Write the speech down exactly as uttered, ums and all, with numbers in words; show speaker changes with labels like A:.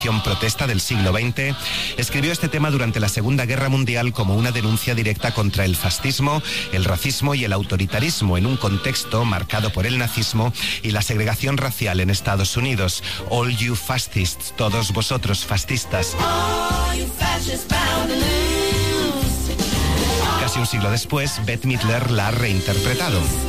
A: protesta del siglo veinte, escribió este tema durante la Segunda Guerra Mundial como una denuncia directa contra el fascismo, el racismo y el autoritarismo en un contexto marcado por el nazismo y la segregación racial en Estados Unidos. All you fascists, todos vosotros fascistas. Casi un siglo después, Bette Midler la ha reinterpretado.